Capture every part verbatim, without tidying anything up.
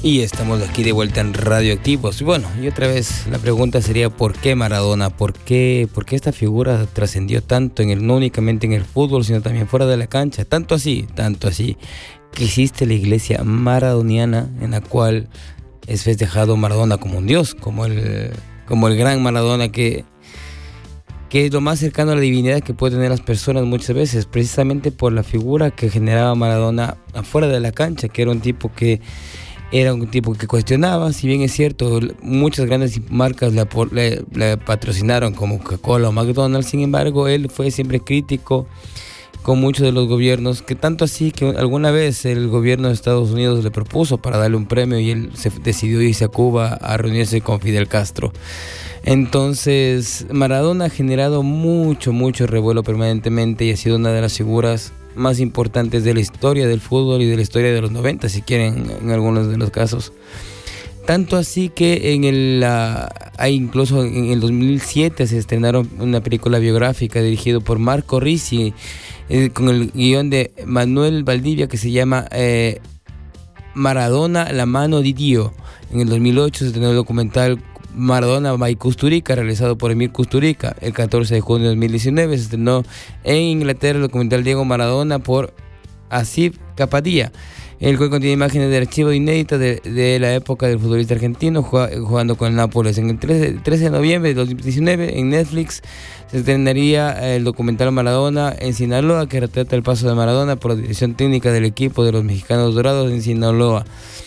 Y estamos aquí de vuelta en Radioactivos. Bueno, y otra vez la pregunta sería ¿por qué Maradona? ¿Por qué, por qué esta figura trascendió tanto en el, no únicamente en el fútbol, sino también fuera de la cancha? Tanto así, tanto así, que existe la iglesia maradoniana, en la cual es festejado Maradona como un dios, como el, como el gran Maradona, que, que es lo más cercano a la divinidad que pueden tener las personas muchas veces, precisamente por la figura que generaba Maradona afuera de la cancha, que era un tipo que Era un tipo que cuestionaba, si bien es cierto, muchas grandes marcas la, la, la patrocinaron como Coca-Cola o McDonald's. Sin embargo, él fue siempre crítico con muchos de los gobiernos, que tanto así que alguna vez el gobierno de Estados Unidos le propuso para darle un premio y él se decidió irse a Cuba a reunirse con Fidel Castro. Entonces, Maradona ha generado mucho, mucho revuelo permanentemente y ha sido una de las figuras más importantes de la historia del fútbol y de la historia de los noventa, si quieren, en algunos de los casos. Tanto así que en el, uh, hay incluso en el dos mil siete se estrenaron una película biográfica dirigida por Marco Ricci, eh, con el guión de Manuel Valdivia, que se llama eh, Maradona, la mano di Dio. En el dos mil ocho se estrenó el documental Maradona by Kusturica, realizado por Emir Kusturica. El catorce de junio de dos mil diecinueve se estrenó en Inglaterra el documental Diego Maradona por Asif Kapadia, el cual contiene imágenes de archivo inéditas de, de la época del futbolista argentino jugando con el Nápoles. En el trece de noviembre de dos mil diecinueve en Netflix se estrenaría el documental Maradona en Sinaloa, que retrata el paso de Maradona por la dirección técnica del equipo de los Mexicanos Dorados en Sinaloa.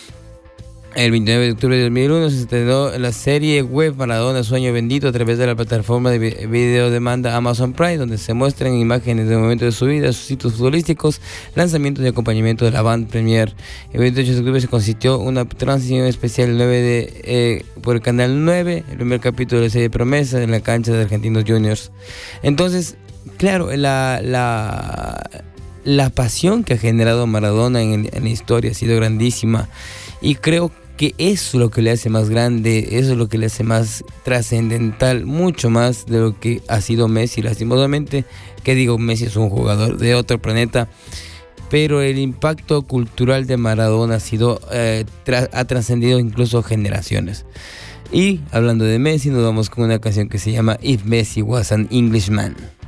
El veintinueve de octubre de dos mil uno se estrenó la serie web Maradona Sueño Bendito a través de la plataforma de video demanda Amazon Prime, donde se muestran imágenes del momento de su vida, sus hitos futbolísticos, lanzamientos y acompañamiento de la band premier. El veintiocho de octubre se consistió una transición especial el nueve de, eh, por el canal nueve, el primer capítulo de la serie Promesa en la cancha de Argentinos Juniors. Entonces, claro, la, la, la pasión que ha generado Maradona en, en la historia ha sido grandísima. Y creo que eso es lo que le hace más grande, eso es lo que le hace más trascendental, mucho más de lo que ha sido Messi. Lastimosamente, que digo, Messi es un jugador de otro planeta, pero el impacto cultural de Maradona ha sido, eh, tra- ha trascendido incluso generaciones. Y hablando de Messi, nos vamos con una canción que se llama If Messi Was an Englishman.